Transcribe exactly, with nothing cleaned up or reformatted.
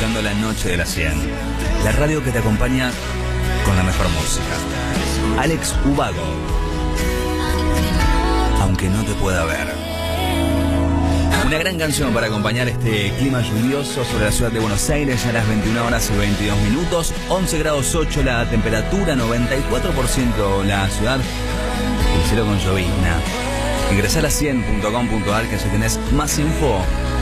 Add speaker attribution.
Speaker 1: escuchando La Noche de la cien, la radio que te acompaña con la mejor música. Alex Ubago, Aunque no te pueda ver. Una gran canción para acompañar este clima lluvioso sobre la ciudad de Buenos Aires, ya a las veintiuna horas y veintidós minutos, once grados ocho la temperatura, noventa y cuatro por ciento la ciudad, el cielo con llovizna. Ingresá a la cien punto com punto ar que ya tenés más info